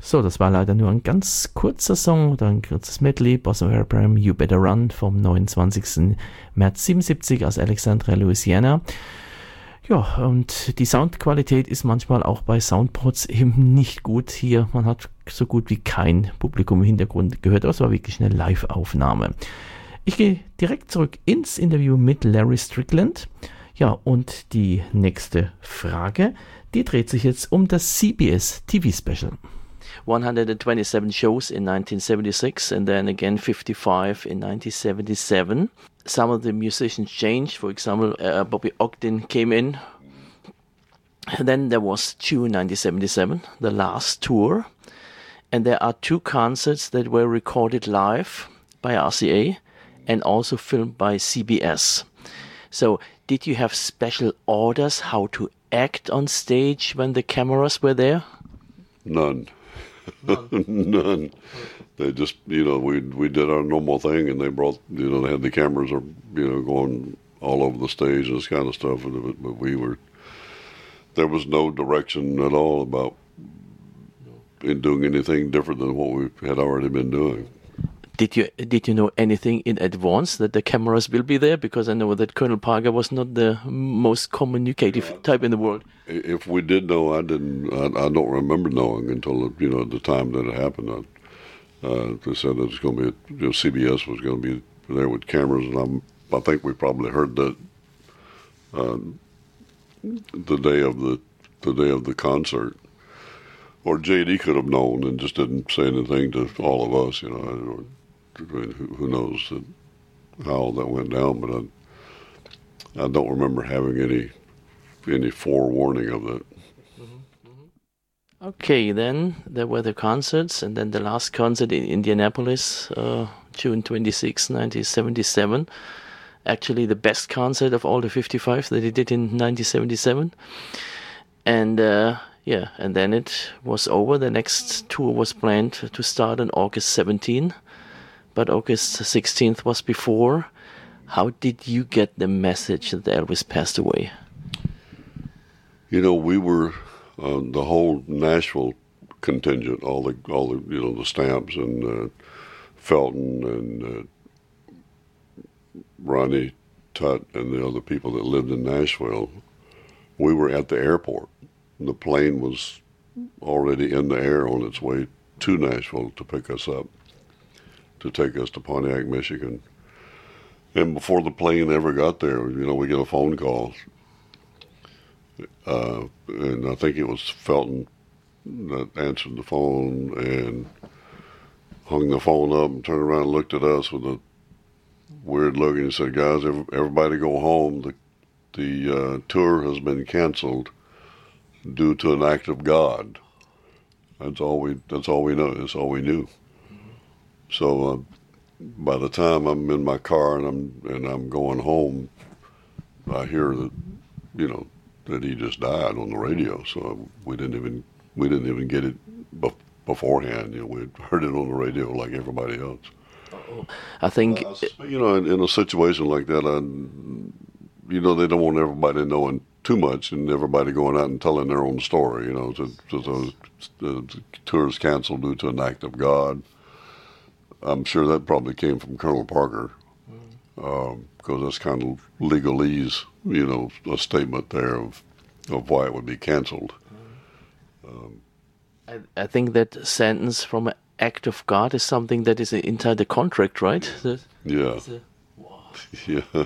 So, das war leider nur ein ganz kurzer Song oder ein kurzes Medley. Bosom of Abraham, You Better Run vom 29. März 77 aus Alexandria, Louisiana. Ja, und die Soundqualität ist manchmal auch bei Soundboards eben nicht gut. Hier, man hat so gut wie kein Publikum im Hintergrund gehört. Das war wirklich eine Live-Aufnahme. Ich gehe direkt zurück ins Interview mit Larry Strickland. Ja, und die nächste Frage, die dreht sich jetzt um das CBS TV-Special. 127 shows in 1976 and then again 55 in 1977. Some of the musicians changed. For example, Bobby Ogden came in. And then there was June 1977, the last tour. And there are 2 concerts that were recorded live by RCA and also filmed by CBS. So, did you have special orders how to act on stage when the cameras were there? None. None. They just, we did our normal thing, and they brought, they had the cameras, going all over the stage and this kind of stuff. But there was no direction at all about in doing anything different than what we had already been doing. Did you know anything in advance that the cameras will be there? Because I know that Colonel Parker was not the most communicative type in the world. If we did know, I don't remember knowing until the time that it happened. They said that it's going to be CBS was going to be there with cameras, and I think we probably heard that the day of the concert. Or JD could have known and just didn't say anything to all of us, who knows how that went down, but I don't remember having any forewarning of that. Okay, then there were the concerts, and then the last concert in Indianapolis, June 26, 1977. Actually, the best concert of all the 55 that he did in 1977. And and then it was over. The next tour was planned to start on August 17, but August 16th was before. How did you get the message that Elvis passed away? We were the whole Nashville contingent, all the the Stamps and Felton and Ronnie Tutt and the other people that lived in Nashville. We were at the airport. The plane was already in the air on its way to Nashville to pick us up, to take us to Pontiac, Michigan. And before the plane ever got there, we get a phone call. And I think it was Felton that answered the phone and hung the phone up and turned around and looked at us with a weird look and said, "Guys, everybody go home. The tour has been canceled due to an act of God." That's all we know. That's all we knew. So by the time I'm in my car and I'm going home, I hear that that he just died on the radio. So we didn't even get it beforehand. We'd heard it on the radio like everybody else. I think in a situation like that, they don't want everybody knowing too much and everybody going out and telling their own story. The tour's canceled due to an act of God. I'm sure that probably came from Colonel Parker, because that's kind of legalese, a statement there of why it would be canceled. I think that sentence from an act of God is something that is inside the contract, right? Yeah. Yeah.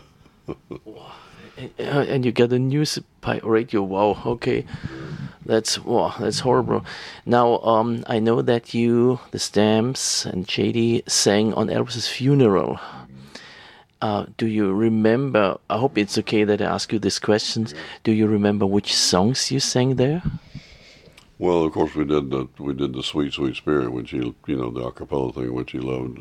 And you get the news by radio. Wow. Okay, that's horrible. Now, I know that the Stamps and JD sang on Elvis's funeral. Do you remember? I hope it's okay that I ask you this question. Do you remember which songs you sang there? Well, of course we did the Sweet Sweet Spirit, which the a cappella thing, which he loved,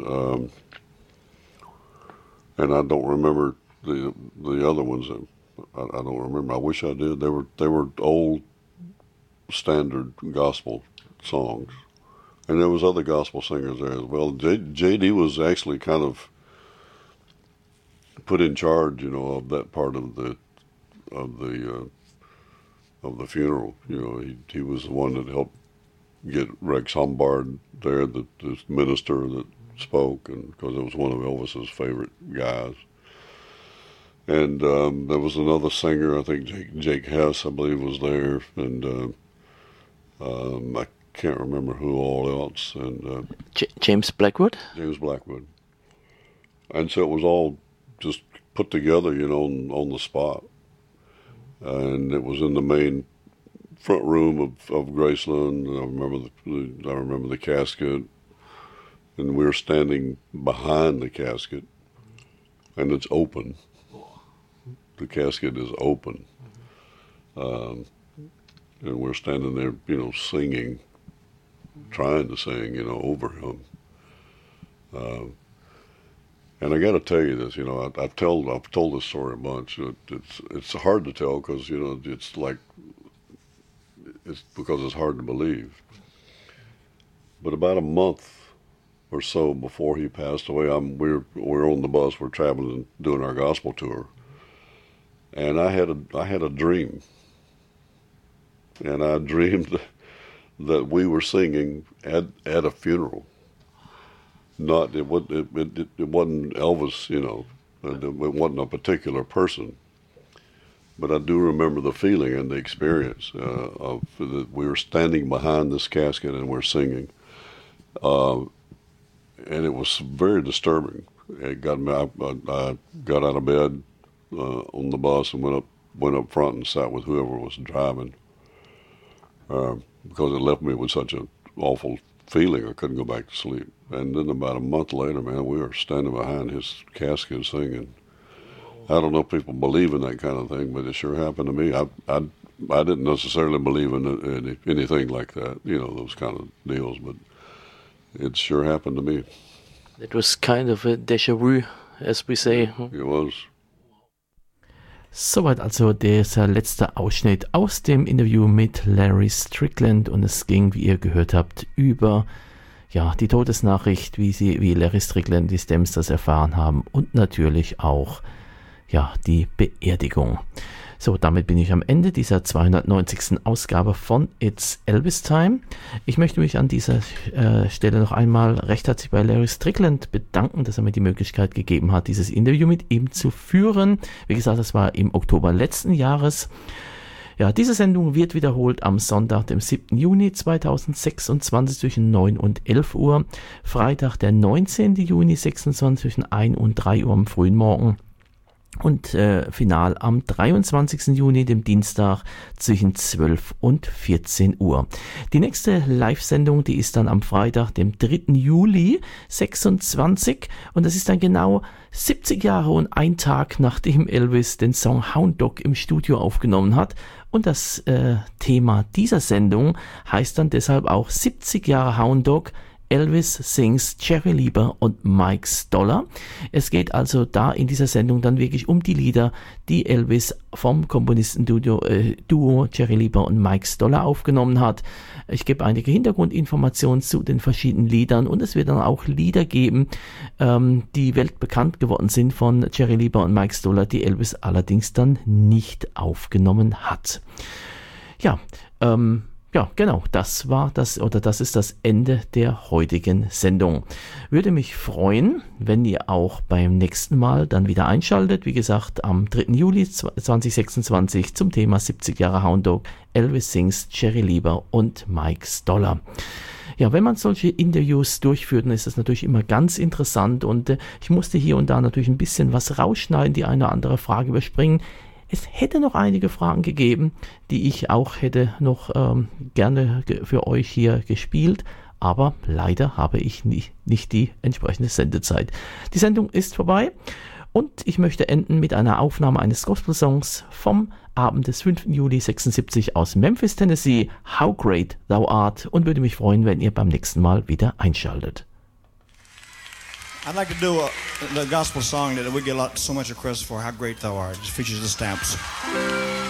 and I don't remember the other ones. I don't remember. I wish I did. They were old standard gospel songs, and there was other gospel singers there as well. JD was actually kind of put in charge, of that part of the funeral. He was the one that helped get Rex Humbard there, the minister that spoke, and because it was one of Elvis's favorite guys. And there was another singer, I think Jake Hess, I believe, was there, and I can't remember who all else. And James Blackwood? James Blackwood. And so it was all just put together, on the spot. And it was in the main front room of Graceland. I remember the casket, and we were standing behind the casket, and it's open. The casket is open, and we're standing there, singing, trying to sing, over him. And I got to tell you this, I've told this story a bunch. It's hard to tell because it's because it's hard to believe. But about a month or so before he passed away, we're on the bus, we're traveling, doing our gospel tour. And I had a dream, and I dreamed that we were singing at a funeral. It wasn't Elvis, it wasn't a particular person, but I do remember the feeling and the experience of that we were standing behind this casket and we're singing, and it was very disturbing. It got me. I got out of bed on the bus and went up front and sat with whoever was driving, because it left me with such an awful feeling I couldn't go back to sleep. And then about a month later, man, we were standing behind his casket singing. I don't know if people believe in that kind of thing, but it sure happened to me. I didn't necessarily believe in anything like that, those kind of deals, but it sure happened to me. It was kind of a déjà vu, as we say. It was. Soweit also dieser letzte Ausschnitt aus dem Interview mit Larry Strickland, und es ging, wie ihr gehört habt, über die Todesnachricht, wie Larry Strickland, die Stems das erfahren haben, und natürlich auch die Beerdigung. So, damit bin ich am Ende dieser 290. Ausgabe von It's Elvis Time. Ich möchte mich an dieser Stelle noch einmal recht herzlich bei Larry Strickland bedanken, dass er mir die Möglichkeit gegeben hat, dieses Interview mit ihm zu führen. Wie gesagt, das war im Oktober letzten Jahres. Ja, diese Sendung wird wiederholt am Sonntag, dem 7. Juni 2026 zwischen 9 und 11 Uhr, Freitag, der 19. Juni 26 zwischen 1 und 3 Uhr am frühen Morgen. Und final am 23. Juni, dem Dienstag, zwischen 12 und 14 Uhr. Die nächste Live-Sendung, die ist dann am Freitag, dem 3. Juli 26. Und das ist dann genau 70 Jahre und ein Tag, nachdem Elvis den Song Hound Dog im Studio aufgenommen hat. Und das Thema dieser Sendung heißt dann deshalb auch 70 Jahre Hound Dog. Elvis sings Jerry Lieber und Mike Stoller. Es geht also da in dieser Sendung dann wirklich um die Lieder, die Elvis vom Komponistenduo Jerry Lieber und Mike Stoller aufgenommen hat. Ich gebe einige Hintergrundinformationen zu den verschiedenen Liedern, und es wird dann auch Lieder geben, die weltbekannt geworden sind von Jerry Lieber und Mike Stoller, die Elvis allerdings dann nicht aufgenommen hat. Ja, genau, das ist das Ende der heutigen Sendung. Würde mich freuen, wenn ihr auch beim nächsten Mal dann wieder einschaltet. Wie gesagt, am 3. Juli 2026 zum Thema 70 Jahre Hound Dog, Elvis sings Jerry Lieber und Mike Stoller. Ja, wenn man solche Interviews durchführt, dann ist das natürlich immer ganz interessant, und ich musste hier und da natürlich ein bisschen was rausschneiden, die eine oder andere Frage überspringen. Es hätte noch einige Fragen gegeben, die ich auch hätte noch gerne für euch hier gespielt, aber leider habe ich nicht die entsprechende Sendezeit. Die Sendung ist vorbei, und ich möchte enden mit einer Aufnahme eines Gospel-Songs vom Abend des 5. Juli 76 aus Memphis, Tennessee, How Great Thou Art, und würde mich freuen, wenn ihr beim nächsten Mal wieder einschaltet. I'd like to do the gospel song that we get so much requests for, How Great Thou Art. It features the Stamps.